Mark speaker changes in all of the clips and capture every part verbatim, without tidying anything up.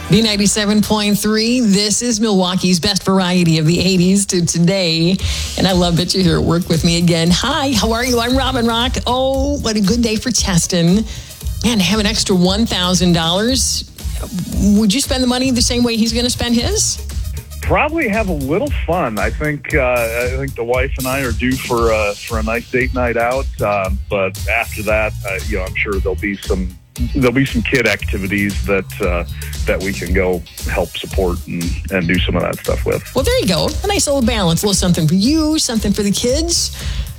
Speaker 1: B ninety-seven point three, this is Milwaukee's best variety of the eighties to today. And I love that you're here at work with me again. Hi, how are you? I'm Robin Rock. Oh, what a good day for Cheston. Man, to have an extra one thousand dollars. Would you spend the money the same way he's going to spend his?
Speaker 2: Probably have a little fun. I think uh, I think the wife and I are due for uh, for a nice date night out. Uh, but after that, uh, you know, I'm sure there'll be some there'll be some kid activities that uh, that we can go help support and, and do some of that stuff with.
Speaker 1: Well, there you go. A nice little balance. A little something for you, something for the kids.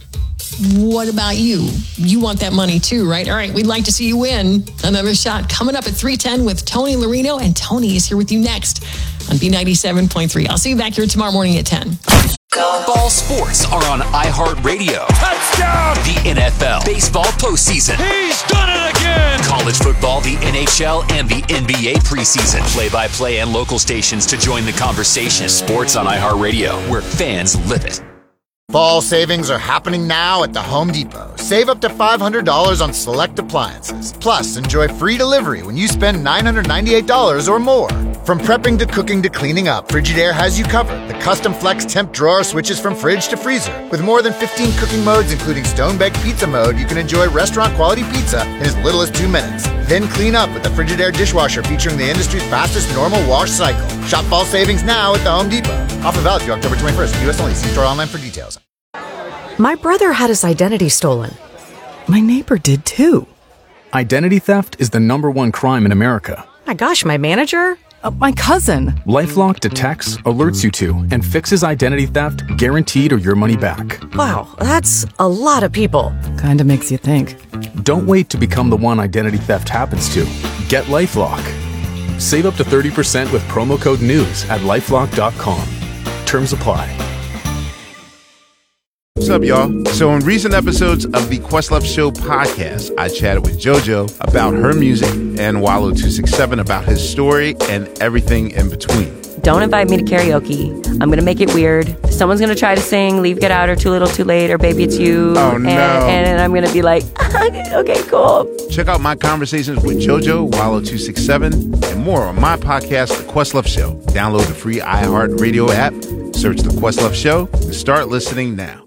Speaker 1: What about you? You want that money too, right? All right, we'd like to see you win. Another shot coming up at three ten with Tony Larino, and Tony is here with you next on B ninety-seven point three. I'll see you back here tomorrow morning at ten.
Speaker 3: Ball sports are on iHeartRadio.
Speaker 4: Touchdown!
Speaker 3: The N F L, baseball postseason.
Speaker 4: He's done it again!
Speaker 3: College football, the N H L, and the N B A preseason. Play-by-play and local stations to join the conversation. Sports on iHeartRadio, where fans live it.
Speaker 5: Fall savings are happening now at the Home Depot. Save up to five hundred dollars on select appliances. Plus, enjoy free delivery when you spend nine hundred ninety-eight dollars or more. From prepping to cooking to cleaning up, Frigidaire has you covered. The custom flex temp drawer switches from fridge to freezer. With more than fifteen cooking modes, including stone-baked pizza mode, you can enjoy restaurant-quality pizza in as little as two minutes. Then clean up with the Frigidaire dishwasher featuring the industry's fastest normal wash cycle. Shop fall savings now at the Home Depot. Offer valid through October twenty-first. U S only. See store online for details.
Speaker 6: My brother had his identity stolen. My neighbor did too.
Speaker 7: Identity theft is the number one crime in America.
Speaker 6: My gosh, my manager? Uh, my cousin.
Speaker 7: LifeLock detects, alerts you to, and fixes identity theft guaranteed or your money back.
Speaker 6: Wow, that's a lot of people. Kinda makes you think.
Speaker 7: Don't wait to become the one identity theft happens to. Get LifeLock. Save up to thirty percent with promo code NEWS at lifelock dot com. Terms apply.
Speaker 8: What's up, y'all? So in recent episodes of the Questlove Show podcast, I chatted with JoJo about her music and Wallow two sixty-seven about his story and everything in between.
Speaker 9: Don't invite me to karaoke. I'm going to make it weird. Someone's going to try to sing Leave, Get Out, or Too Little, Too Late, or Baby It's You.
Speaker 8: Oh, no.
Speaker 9: And, and I'm going to be like, okay, cool.
Speaker 8: Check out my conversations with JoJo, Wallow two sixty-seven, and more on my podcast, The Questlove Show. Download the free iHeartRadio app, search The Questlove Show, and start listening now.